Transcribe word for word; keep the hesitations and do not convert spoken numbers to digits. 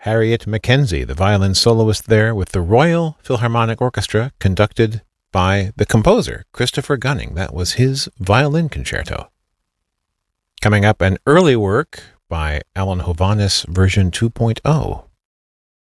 Harriet Mackenzie, the violin soloist there with the Royal Philharmonic Orchestra, conducted by the composer, Christopher Gunning. That was his violin concerto. Coming up, an early work by Alan Hovhaness, version two point oh.